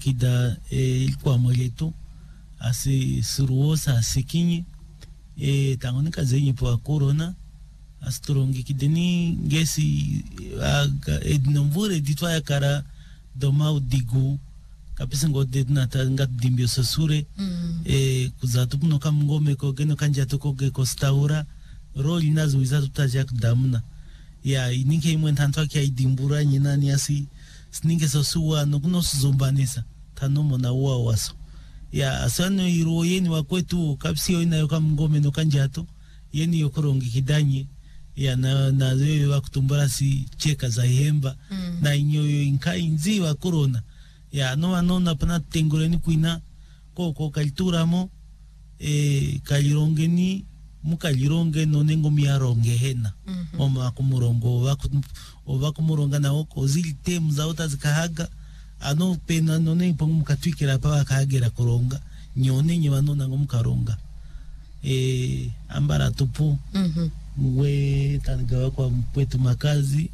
kida ilikuwa mweletu asi suruosa sikinyi tangoni kazenye po corona asturongi kideni ngesi ednomvure ditwa ya kara doma udigu kapisa ngode na tanga dimbio sosure kuzatu kuno kamngome ko geno kanja toko ge kostaura roli nazo wizatu tajak damna ya ininke imwentanto kia idimbura nyina ni asi sninge sosuwa no kuno zombanesa tanomo na uwa waso ya asano iro yeni wa kwetu kapsi yo inayo kamngome no kanjato yeni yokorongi kidanye ya na zewe wa kutumbura si cheka za hemba na inyoyo inkai nzi wa corona ya no pana tengoreni kuina ko kalturamo kalirongeni mukalironge no nengo miaronge hena mama kumurongo wakumuronga na oko zili temu za ota zikahaga ano pena no ne pongu mukatwikira pa wakahagera koronga nyone nyewano nango mukaronga ambara tupu mwe tangawa kwa mpetu makazi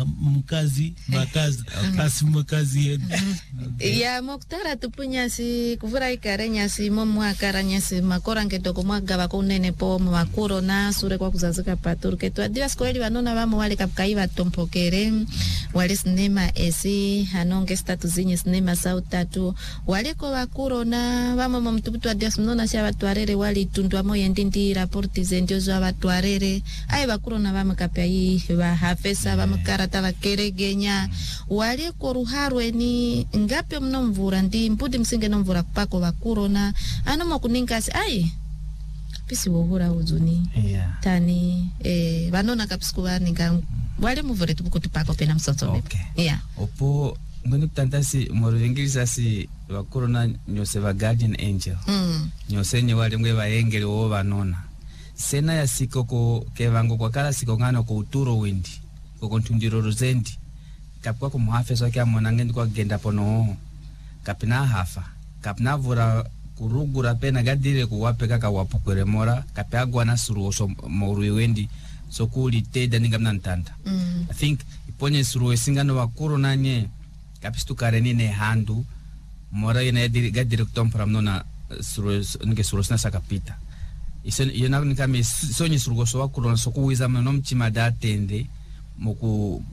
kasi makazi yedu ya moktara tupunya si kufura ikarenya si momu akaranya si makorange toko mwagaba kunene po mwakuro na sure kwa kuzazika paturke tu adiwa skoeli wanona wamo wale kapkaiva tompokere wale sinema esi hanonge statu zinye sinema sautatu wale kwa wakuro na wamo mtuputu adiwa sinona siya watuarere wali tundua moye ndindi raporti zendiozo wa watuarere ai bakuro na bamakapya yi bahafesa bamakarata bakeregenya wali ko ruharwe ni ngape mnomvura ndi mpudi msinge nomvura kupako bakuro na ano mokuninkas ai pisi wohura uzuni tani banona kapsku baninga wale muvure tubuko tupako pena msotso opo ngoni tantasi moro ingilisa si bakuro na nyose ba guardian angel nyose nye wale mwe baengele wo banona sena ya siko ko kevango kwa kala siko ngano ko uturo wendi ko kontundiro rozendi kapwa ko muhafeso kya monangendi kwa genda pono kapina hafa kapna vura kurugura pena gadire kuwape kaka wapokere mora kapagwa na suruoso moru wendi so kuli teda ningamna ntanda I think iponye suruo singano wa corona nye kapistu kareni ne handu mora ina gadire kutompra mnona suruo nge suruo na sakapita yena nikame sonye surugoso wa corona so kuwiza mno mchima datende moku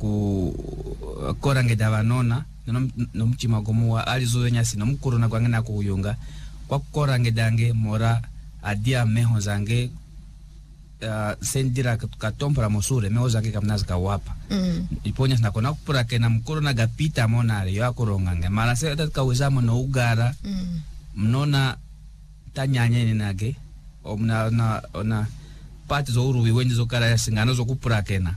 korange davanona no mchima gomuwa alizo nyasi no corona kwangena kuyunga kwa korange dange mora adia meho zange sendira katompra mosure meho zange kamnaza kawapa iponya na kona kupura kena mkorona gapita monare yo akorongange mara se tatkawiza mno ugara mnona tanyanye ninage ona pati zo uruwi wenji zo kara singano zo kupura kena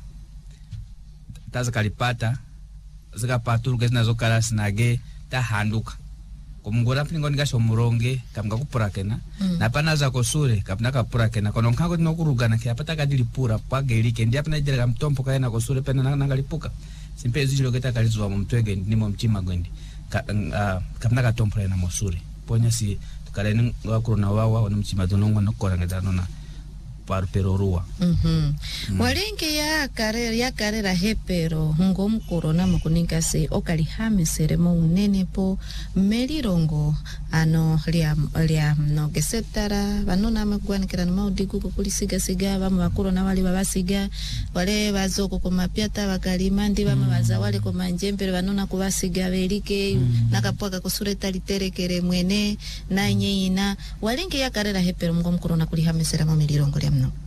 taza kalipata zika paturuke zina zo kara sinage ta handuka kumngora pingo ningasho muronge kamga kupura kena na pana za kosure kapna kapura kena kono nkango no kurugana kya pata kadili pura pagelike ndi apna jere kamtompo kaena kosure pena nangalipuka simpe zilo keta kalizwa mumtwege ndimo mchima gwendi kapna katompo na mosure ponya si kareni wakuruna wawa wana mchima donongo nokorangeza nona parperorua walenge ya karera hepero hungo mkorona mukuninga se okalihame seremo unene po melirongo ano lia no gesetara banona magwanikira no maudiku kukulisiga siga bama bakorona wali babasiga wale bazoko ko mapiata bakalimandi bama baza wale ko manjembere banona kubasiga belike nakapwaka kusureta literekere mwene na nyeina walenge ya karera hepero hungo mkorona kulihame seremo melirongo lia no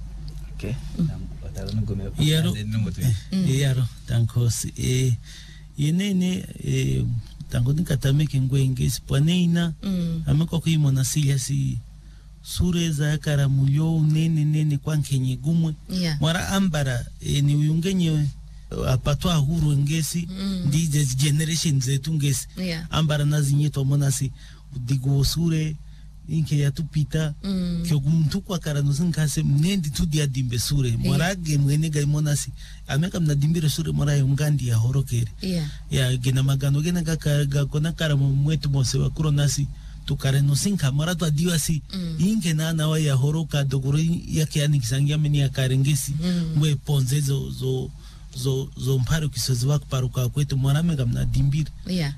yaro tankos yenene tango nikatameke ngwenge sipwaneina ameko kuimona silia si sure za karamuyo nene kwa nkenye gumwe mwara ambara ni uyungenye apatwa huru ngesi ndi generation zetu ngesi ambara nazi nyeto mona si digo sure inke ya tupita kyo kumtu kwa karano sinkase mnendi tudi adimbe sure morage mwene ga monasi ameka mnadimbire sure mora yongandi ya horokere ya gena magano gena ga kona karamo mwetu mose wa kuronasi tukareno sinka mora to adiwasi inke na wa ya horoka dogoro yake yani kisangia meni ya karengesi mwe ponze zo mparo kisozi wako paruka kwetu mora mega mnadimbire